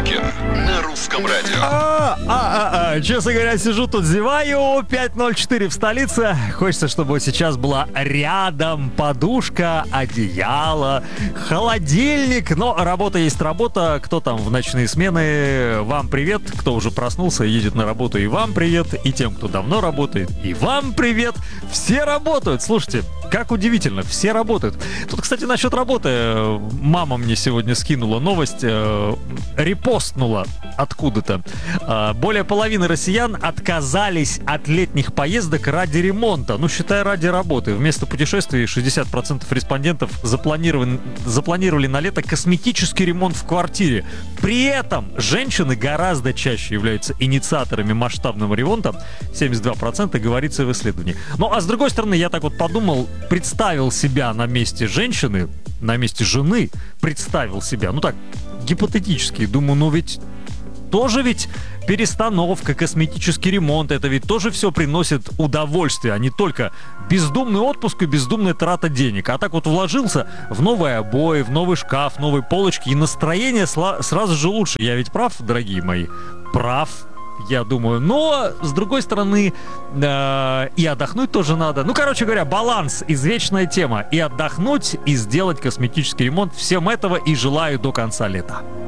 Рокер на русском радио. Честно говоря, сижу тут, зеваю. 5:04 в столице. Хочется, чтобы вот сейчас была рядом подушка, одеяло, холодильник. Но работа есть работа. Кто там в ночные смены, вам привет. Кто уже проснулся и едет на работу, и вам привет. И тем, кто давно работает, и вам привет. Все работают. Слушайте, как удивительно, все работают. Тут, кстати, насчет работы. Мама мне сегодня скинула новость, репостнула откуда-то. Более половины россиян отказались от летних поездок ради ремонта. Ну, считай, ради работы. Вместо путешествий 60% респондентов запланировали на лето косметический ремонт в квартире. При этом женщины гораздо чаще являются инициаторами масштабного ремонта. 72% говорится в исследовании. Ну, а с другой стороны, я так вот подумал, представил себя на месте женщины, на месте жены, представил себя, ну так, гипотетически, думаю, ну ведь тоже ведь перестановка, косметический ремонт, это ведь тоже все приносит удовольствие, а не только бездумный отпуск и бездумная трата денег. А так вот вложился в новые обои, в новый шкаф, новые полочки, и настроение сразу же лучше. Я ведь прав, дорогие мои? Прав. Я думаю, но, с другой стороны, и отдохнуть тоже надо. Ну, короче говоря, баланс, извечная тема. И отдохнуть, и сделать косметический ремонт. Всем этого и желаю до конца лета.